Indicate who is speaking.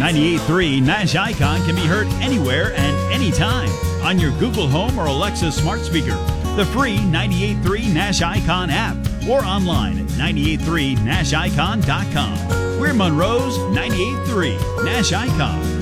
Speaker 1: 98.3 Nash Icon can be heard anywhere and anytime on your Google Home or Alexa smart speaker, the free 98.3 Nash Icon app, or online at 983nashicon.com. We're Monroe's 98.3 Nash Icon.